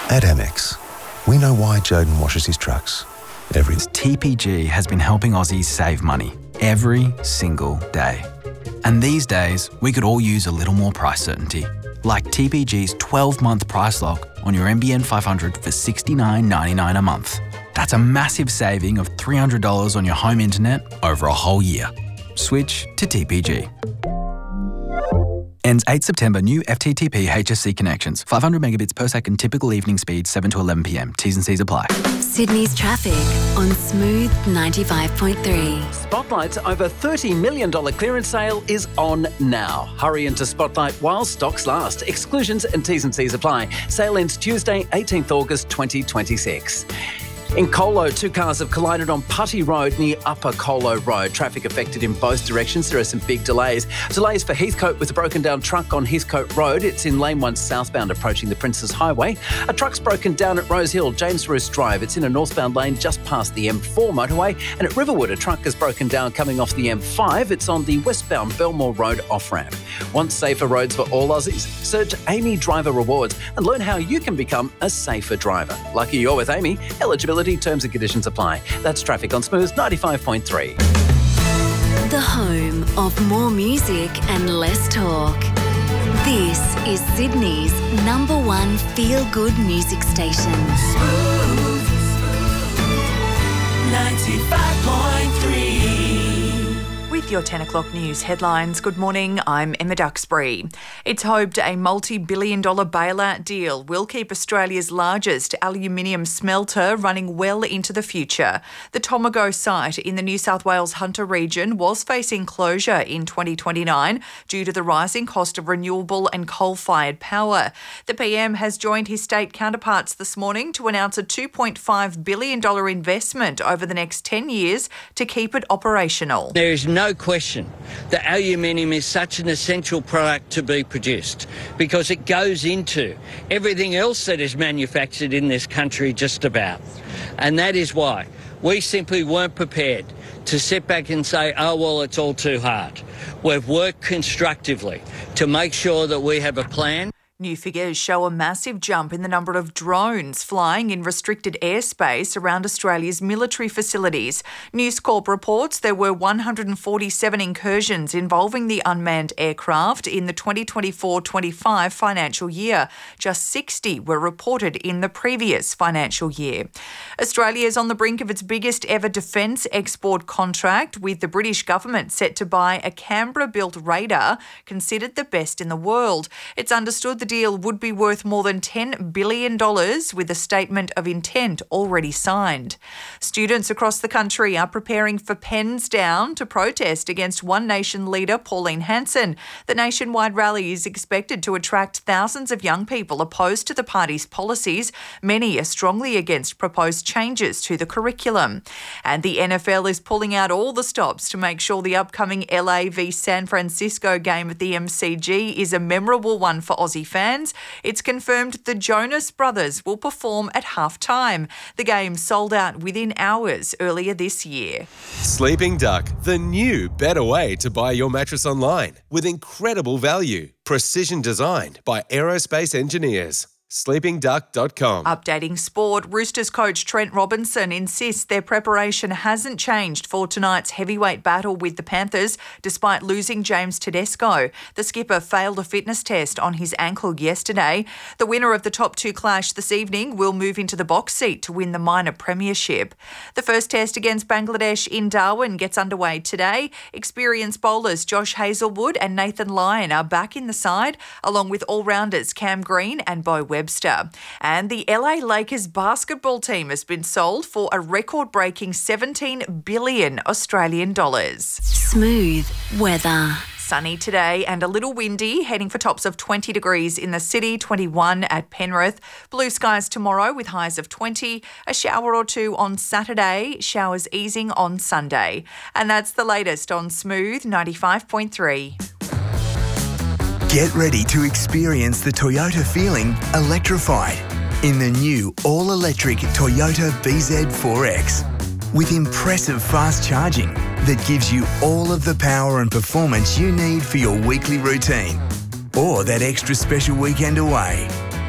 At Amex, we know why Joden washes his trucks every... TPG has been helping Aussies save money every single day. And these days, we could all use a little more price certainty. Like TPG's 12-month price lock on your NBN 500 for $69.99 a month. That's a massive saving of $300 on your home internet over a whole year. Switch to TPG. Ends 8 September. New FTTP HSC connections. 500 megabits per second. Typical evening speed 7 to 11 p.m. T's and C's apply. Sydney's traffic on Smooth 95.3. Spotlight's over $30 million clearance sale is on now. Hurry into Spotlight while stocks last. Exclusions and T's and C's apply. Sale ends Tuesday, 18th August 2026. In Colo, 2 cars have collided on Putty Road near Upper Colo Road. Traffic affected in both directions. There are some big delays. Delays for Heathcote with a broken down truck on Heathcote Road. It's in lane 1 southbound approaching the Princes Highway. A truck's broken down at Rose Hill, James Roos Drive. It's in a northbound lane just past the M4 motorway. And at Riverwood, a truck is broken down coming off the M5. It's on the westbound Belmore Road off-ramp. Want safer roads for all Aussies? Search Amy Driver Rewards and learn how you can become a safer driver. Lucky you're with Amy. Eligibility, terms and conditions apply. That's traffic on Smooth 95.3. The home of more music and less talk. This is Sydney's #1 feel-good music station. Smooth 95.3. With your 10 o'clock news headlines, good morning, I'm Emma Duxbury. It's hoped a multi-billion-dollar bailout deal will keep Australia's largest aluminium smelter running well into the future. The Tomago site in the New South Wales Hunter region was facing closure in 2029 due to the rising cost of renewable and coal-fired power. The PM has joined his state counterparts this morning to announce a $2.5 billion investment over the next 10 years to keep it operational. There is no question that aluminium is such an essential product to be produced because it goes into everything else that is manufactured in this country just about. And that is why we simply weren't prepared to sit back and say, oh, well, it's all too hard. We've worked constructively to make sure that we have a plan. New figures show a massive jump in the number of drones flying in restricted airspace around Australia's military facilities. News Corp reports there were 147 incursions involving the unmanned aircraft in the 2024-25 financial year. Just 60 were reported in the previous financial year. Australia is on the brink of its biggest ever defence export contract, with the British government set to buy a Canberra-built radar considered the best in the world. It's understood the deal would be worth more than $10 billion, with a statement of intent already signed. Students across the country are preparing for pens down to protest against One Nation leader Pauline Hanson. The nationwide rally is expected to attract thousands of young people opposed to the party's policies. Many are strongly against proposed changes to the curriculum. And the NFL is pulling out all the stops to make sure the upcoming LA v San Francisco game at the MCG is a memorable one for Aussie fans. It's confirmed the Jonas Brothers will perform at halftime. The game sold out within hours earlier this year. Sleeping Duck, the new, better way to buy your mattress online with incredible value. Precision designed by aerospace engineers. sleepingduck.com. Updating sport, Roosters coach Trent Robinson insists their preparation hasn't changed for tonight's heavyweight battle with the Panthers, despite losing James Tedesco. The skipper failed a fitness test on his ankle yesterday. The winner of the top 2 clash this evening will move into the box seat to win the minor premiership. The first test against Bangladesh in Darwin gets underway today. Experienced bowlers Josh Hazlewood and Nathan Lyon are back in the side, along with all-rounders Cam Green and Beau Webster. And the LA Lakers basketball team has been sold for a record-breaking 17 billion Australian dollars. Smooth weather. Sunny today and a little windy, heading for tops of 20 degrees in the city, 21 at Penrith. Blue skies tomorrow with highs of 20, a shower or two on Saturday, showers easing on Sunday. And that's the latest on Smooth 95.3. Get ready to experience the Toyota feeling electrified in the new all-electric Toyota BZ4X. With impressive fast charging that gives you all of the power and performance you need for your weekly routine or that extra special weekend away.